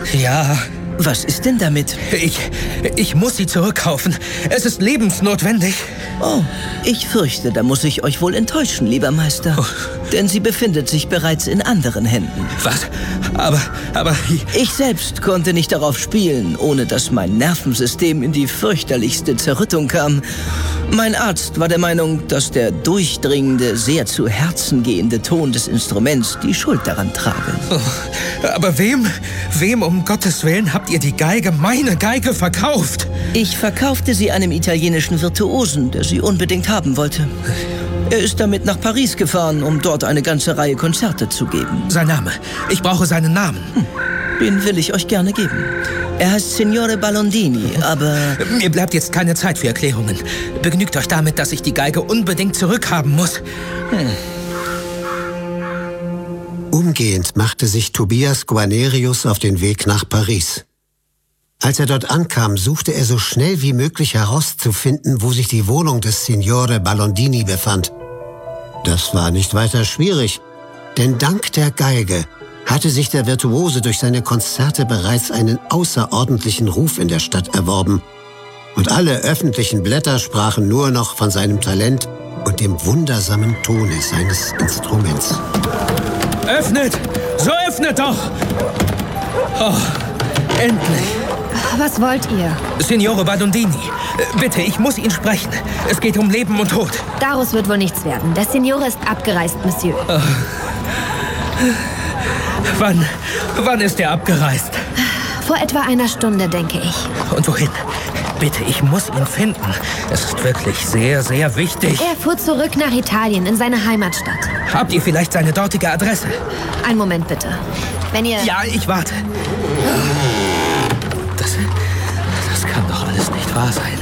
Ja. Was ist denn damit? Ich muss sie zurückkaufen. Es ist lebensnotwendig. Oh, ich fürchte, da muss ich euch wohl enttäuschen, lieber Meister. Oh. Denn sie befindet sich bereits in anderen Händen. Was? Aber... Ich selbst konnte nicht darauf spielen, ohne dass mein Nervensystem in die fürchterlichste Zerrüttung kam. Mein Arzt war der Meinung, dass der durchdringende, sehr zu Herzen gehende Ton des Instruments die Schuld daran trage. Oh, aber wem um Gottes Willen habt ihr die Geige, meine Geige, verkauft? Ich verkaufte sie einem italienischen Virtuosen, der sie unbedingt haben wollte. Er ist damit nach Paris gefahren, um dort eine ganze Reihe Konzerte zu geben. Sein Name. Ich brauche seinen Namen. Den will ich euch gerne geben. Er heißt Signore Ballondini, aber... Mir bleibt jetzt keine Zeit für Erklärungen. Begnügt euch damit, dass ich die Geige unbedingt zurückhaben muss. Umgehend machte sich Tobias Guarnerius auf den Weg nach Paris. Als er dort ankam, suchte er so schnell wie möglich herauszufinden, wo sich die Wohnung des Signore Ballondini befand. Das war nicht weiter schwierig, denn dank der Geige hatte sich der Virtuose durch seine Konzerte bereits einen außerordentlichen Ruf in der Stadt erworben. Und alle öffentlichen Blätter sprachen nur noch von seinem Talent und dem wundersamen Tone seines Instruments. Öffnet! So öffnet doch! Oh, endlich! Was wollt ihr? Signore Ballondini, bitte, ich muss ihn sprechen. Es geht um Leben und Tod. Daraus wird wohl nichts werden. Der Signore ist abgereist, Monsieur. Oh. Wann ist er abgereist? Vor etwa einer Stunde, denke ich. Und wohin? Bitte, ich muss ihn finden. Es ist wirklich sehr, sehr wichtig. Er fuhr zurück nach Italien, in seine Heimatstadt. Habt ihr vielleicht seine dortige Adresse? Einen Moment, bitte. Wenn ihr... Ja, ich warte. Das kann doch alles nicht wahr sein.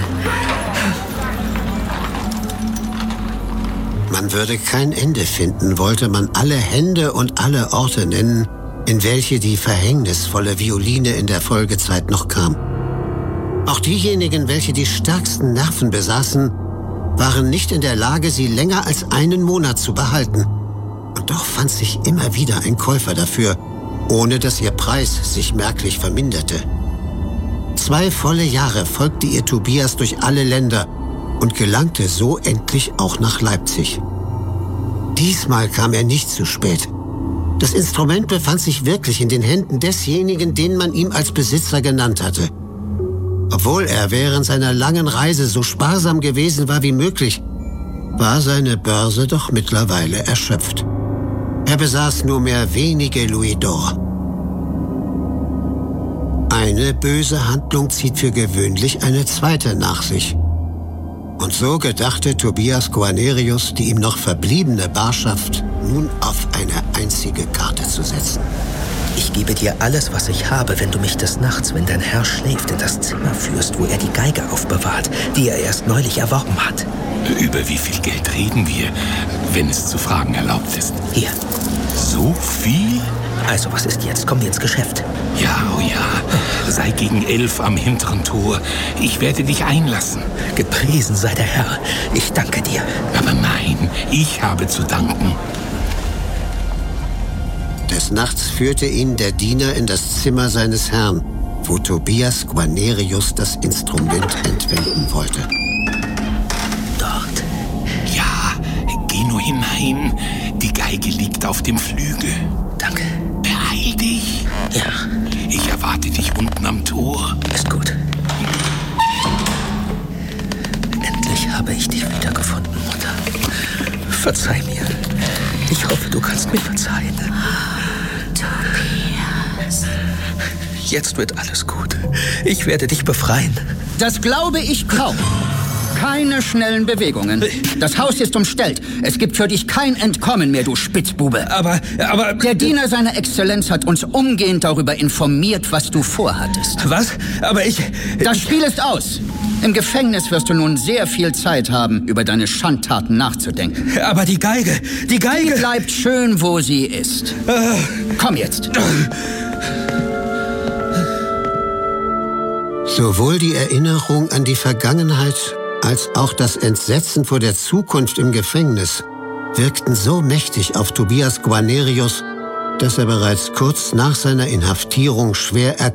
Man würde kein Ende finden, wollte man alle Hände und alle Orte nennen, in welche die verhängnisvolle Violine in der Folgezeit noch kam. Auch diejenigen, welche die stärksten Nerven besaßen, waren nicht in der Lage, sie länger als einen Monat zu behalten. Und doch fand sich immer wieder ein Käufer dafür, ohne dass ihr Preis sich merklich verminderte. 2 volle Jahre folgte ihr Tobias durch alle Länder und gelangte so endlich auch nach Leipzig. Diesmal kam er nicht zu spät. Das Instrument befand sich wirklich in den Händen desjenigen, den man ihm als Besitzer genannt hatte. Obwohl er während seiner langen Reise so sparsam gewesen war wie möglich, war seine Börse doch mittlerweile erschöpft. Er besaß nur mehr wenige Louis d'Or. Eine böse Handlung zieht für gewöhnlich eine zweite nach sich. Und so gedachte Tobias Guarnerius, die ihm noch verbliebene Barschaft nun auf eine einzige Karte zu setzen. Ich gebe dir alles, was ich habe, wenn du mich des Nachts, wenn dein Herr schläft, in das Zimmer führst, wo er die Geige aufbewahrt, die er erst neulich erworben hat. Über wie viel Geld reden wir, wenn es zu fragen erlaubt ist? Hier. So viel? Also, was ist jetzt? Kommen wir ins Geschäft. Ja, oh ja. Sei gegen 11 am hinteren Tor. Ich werde dich einlassen. Gepriesen sei der Herr. Ich danke dir. Aber nein, ich habe zu danken. Des Nachts führte ihn der Diener in das Zimmer seines Herrn, wo Tobias Guarnerius das Instrument entwenden wollte. Dort. Ja, geh nur hinein. Die Geige liegt auf dem Flügel. Danke. Beeil dich. Ja. Ich erwarte dich unten am Tor. Ist gut. Endlich habe ich dich wiedergefunden, Mutter. Verzeih mir. Ich hoffe, du kannst mir verzeihen. Tobias. Jetzt wird alles gut. Ich werde dich befreien. Das glaube ich kaum. Keine schnellen Bewegungen. Das Haus ist umstellt. Es gibt für dich kein Entkommen mehr, du Spitzbube. Aber... Der Diener seiner Exzellenz hat uns umgehend darüber informiert, was du vorhattest. Was? Aber ich... Das Spiel ist aus. Im Gefängnis wirst du nun sehr viel Zeit haben, über deine Schandtaten nachzudenken. Aber die Geige... Die Geige... Die bleibt schön, wo sie ist. Komm jetzt. Sowohl die Erinnerung an die Vergangenheit als auch das Entsetzen vor der Zukunft im Gefängnis wirkten so mächtig auf Tobias Guarnerius, dass er bereits kurz nach seiner Inhaftierung schwer